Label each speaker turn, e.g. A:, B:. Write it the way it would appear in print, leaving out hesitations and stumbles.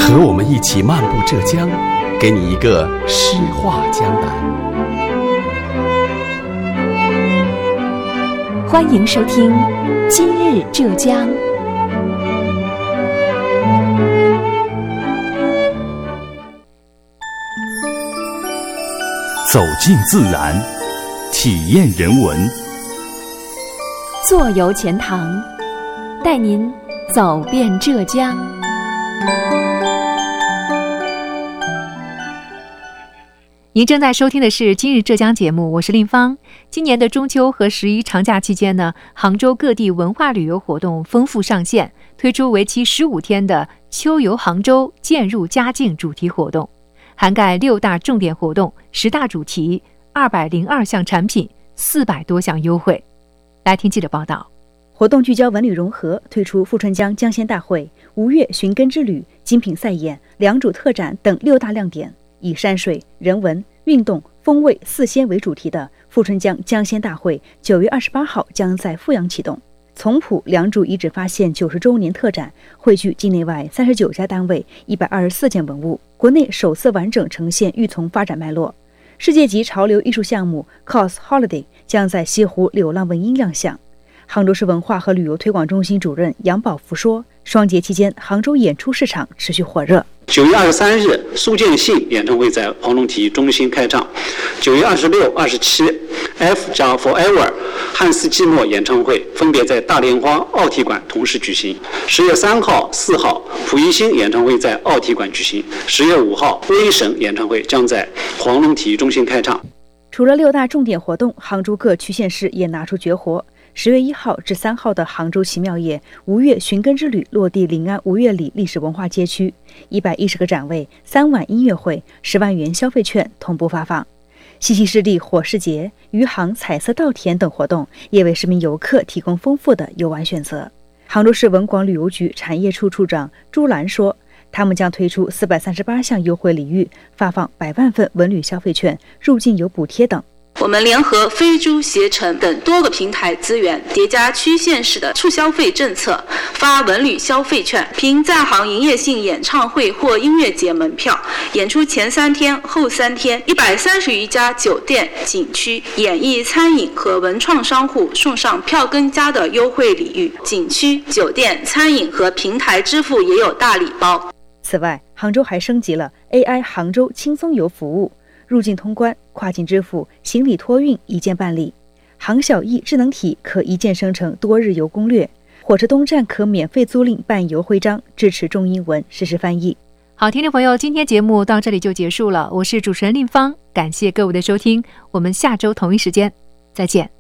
A: 和我们一起漫步浙江，给你一个诗画江南。
B: 欢迎收听《今日浙江》。
C: 走进自然，体验人文。
B: 坐游钱塘，带您走遍浙江。您正在收听的是今日浙江节目，我是令芳。今年的中秋和11长假期间呢，杭州各地文化旅游活动丰富上线，推出为期15天的秋游杭州渐入佳境主题活动，涵盖6大重点活动、10大主题、202项产品、400多项优惠。来听记者报道。
D: 活动聚焦文旅融合，推出富春江江鲜大会、吴越寻根之旅、精品赛演、良渚特展等6大亮点，以山水、人文、运动、风味4鲜为主题的富春江江鲜大会9月28号将在富阳启动。从朴良渚遗址发现90周年特展汇聚境内外39家单位124件文物，国内首次完整呈现玉琮发展脉络。世界级潮流艺术项目 COS Holiday 将在西湖柳浪闻莺亮相。杭州市文化和旅游推广中心主任杨宝福说，双节期间杭州演出市场持续火热。
E: 9月23日，苏建信演唱会在黄龙体育中心开唱。9月26、27 ，F 加 Forever 汉斯季默演唱会分别在大莲花奥体馆同时举行。10月3号、4号，蒲熠星演唱会在奥体馆举行。10月5号，威神演唱会将在黄龙体育中心开唱。
D: 除了6大重点活动，杭州各区县市也拿出绝活。10月1号至3号的杭州奇妙夜吴越寻根之旅落地临安吴越里历史文化街区，110个展位、3晚音乐会、10万元消费券同步发放。西溪湿地火市节、余杭彩色稻田等活动也为市民游客提供丰富的游玩选择。杭州市文广旅游局产业处处长朱兰说，他们将推出438项优惠礼遇，发放100万份文旅消费券、入境游补贴等。
F: 我们联合飞猪、携程等多个平台资源，叠加区县市的促消费政策，发文旅消费券，凭在杭营业性演唱会或音乐节门票，演出前3天、后3天，130余家酒店、景区、演艺、餐饮和文创商户送上票更加的优惠礼遇，景区、酒店、餐饮和平台支付也有大礼包。
D: 此外，杭州还升级了 AI 杭州轻松游服务，入境通关、跨境支付、行李托运一键办理。杭小艺智能体可一键生成多日游攻略，火车东站可免费租赁办游徽章，支持中英文实时翻译。
B: 好，听众朋友，今天节目到这里就结束了，我是主持人令芳，感谢各位的收听，我们下周同一时间再见。